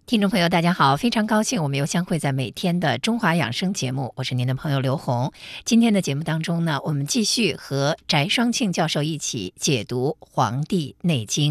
听众朋友，大家好，非常高兴我们又相会在每天的中华养生节目，我是您的朋友刘红。今天的节目当中呢，我们继续和翟双庆教授一起解读《黄帝内经》。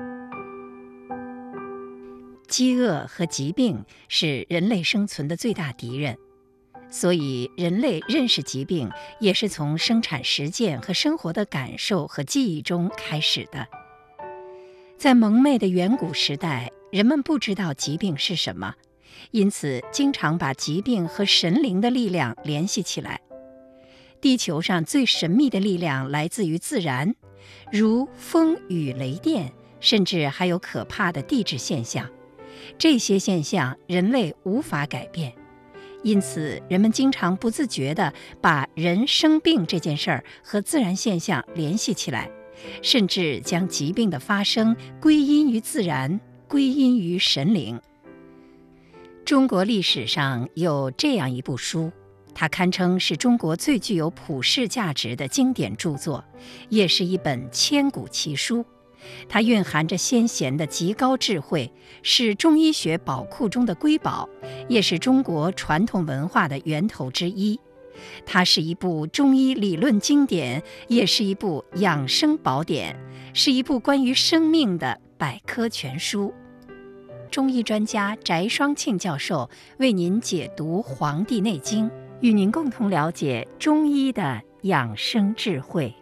饥饿和疾病是人类生存的最大敌人，所以人类认识疾病也是从生产实践和生活的感受和记忆中开始的。在蒙昧的远古时代，人们不知道疾病是什么，因此经常把疾病和神灵的力量联系起来。地球上最神秘的力量来自于自然，如风雨雷电，甚至还有可怕的地质现象。这些现象人类无法改变，因此人们经常不自觉地把人生病这件事儿和自然现象联系起来，甚至将疾病的发生归因于自然，归因于神灵。中国历史上有这样一部书，它堪称是中国最具有普世价值的经典著作，也是一本千古奇书。它蕴含着先贤的极高智慧，是中医学宝库中的瑰宝，也是中国传统文化的源头之一。它是一部中医理论经典，也是一部养生宝典，是一部关于生命的百科全书。中医专家翟双庆教授为您解读《黄帝内经》，与您共同了解中医的养生智慧。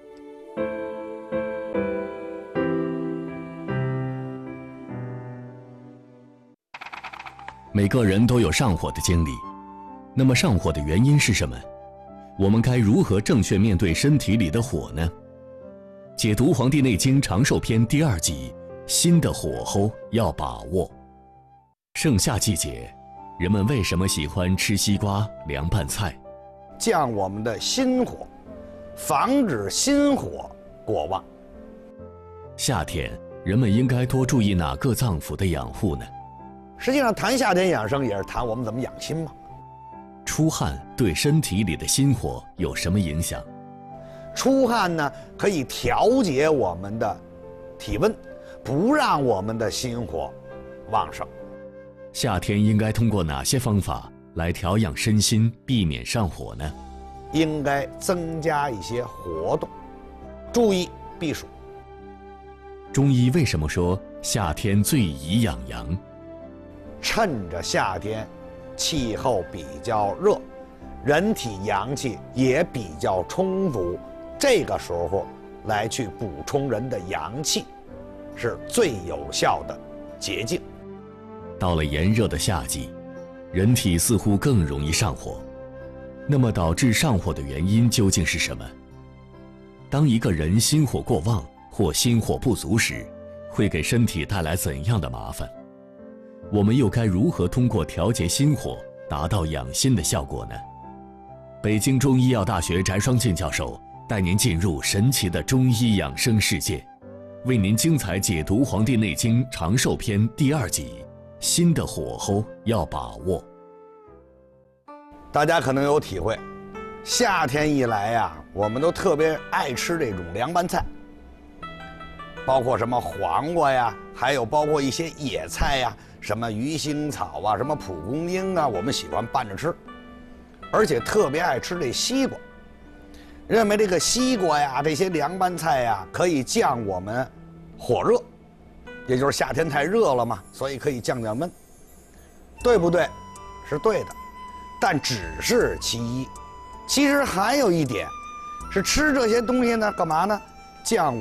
每个人都有上火的经历，那么上火的原因是什么？我们该如何正确面对身体里的火呢？解读《黄帝内经·长寿篇》第2集，心的火候要把握。盛夏季节，人们为什么喜欢吃西瓜、凉拌菜？ 降我们的心火，防止心火过旺。 夏天，人们应该多注意哪个脏腑的养护呢？ 实际上，谈夏天养生也是谈我们怎么养心嘛。 出汗对身体里的心火有什么影响？ 出汗呢，可以调节我们的体温，不让我们的心火旺盛。 夏天应该通过哪些方法来调养身心，避免上火呢？ 应该增加一些活动，注意避暑。 中医为什么说夏天最宜养阳？ 趁着夏天气候比较热，人体阳气也比较充足，这个时候来去补充人的阳气，是最有效的捷径。 到了炎热的夏季，人体似乎更容易上火。那么导致上火的原因究竟是什么？当一个人心火过旺或心火不足时，会给身体带来怎样的麻烦？我们又该如何通过调节心火达到养心的效果呢？北京中医药大学翟双庆教授带您进入神奇的中医养生世界，为您精彩解读《黄帝内经·长寿篇》第2集，心的火候要把握。 大家可能有体会，夏天一来呀，我们都特别爱吃这种凉拌菜，包括什么黄瓜呀，还有包括一些野菜呀，什么鱼腥草啊，什么蒲公英啊，我们喜欢拌着吃，而且特别爱吃这西瓜，认为这个西瓜呀，这些凉拌菜呀，可以降我们火热，也就是夏天太热了嘛，所以可以降降温，对不对？是对的，但只是其一。其实还有一点，是吃这些东西呢，干嘛呢？降